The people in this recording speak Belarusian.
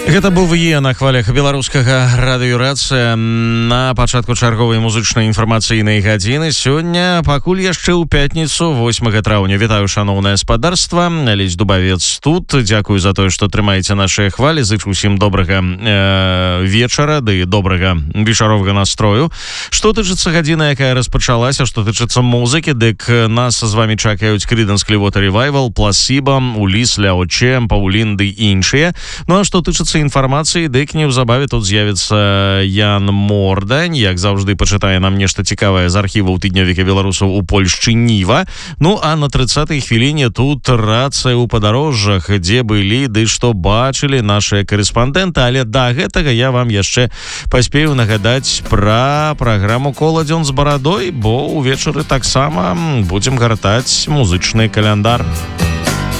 Гэта быў Е на хвалях беларускага радыёрацыя на пачатку чарговай музычнай інфармацыйнай гадзіны. Сёння пакуль яшчэ ў пятніцу 8 траўня. Вітаю, шаноўнае спадарства. Алесь Дубавец тут. Дзякую за тое, што трымаеце нашыя хвалі. Зычу усім добрага вечара ды добрага вечаровага настрою. Што тычыцца гадзіны, якая распачалася, што тычыцца музыкі, дык нас з вамі чакаюць Creedence Clearwater Revival, Placebo, Уліс, Ляочем, Паулін ды іншыя. Ну а што тычыцца інфармацыі, дык неўзабаве тут з'явіцца Ян Мордань, як заўжды пачытае нам нешта цікавае з архіваў тыднёвіка беларусаў у Польшчы Ніва. Ну а на 30-й хвіліне тут рацыя ў падарожжах, дзе былі ды што бачылі нашыя карэспандэнты, але да гэтага я вам яшчэ паспею нагадаць пра праграму «Коладзён з барадой», бо ўвечары таксама будзем гартаць музычны каляндар.